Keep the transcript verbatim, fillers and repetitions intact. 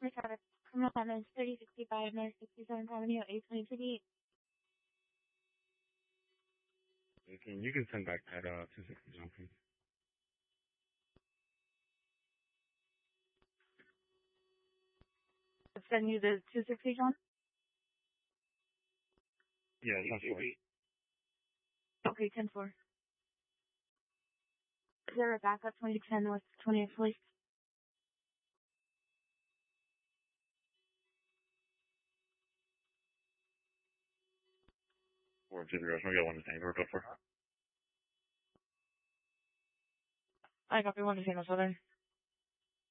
for traffic. Criminal Commons, thirty sixty-five North sixty-seventh Avenue, eight twenty-two D. You can, you can send back that uh, two sixty John, please. Send you the two sixty John? Yeah, ten four. Okay, ten four. Is there a backup twenty ten North twentieth, please? Or to the restaurant, we got one to St. Go for. I copy one to San Southern.